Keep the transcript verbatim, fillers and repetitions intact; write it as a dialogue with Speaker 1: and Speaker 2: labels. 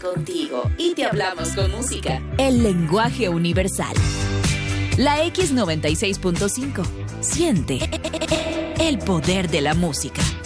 Speaker 1: contigo y te hablamos con música.
Speaker 2: El lenguaje universal. La X noventa y seis punto cinco. Siente el poder de la música.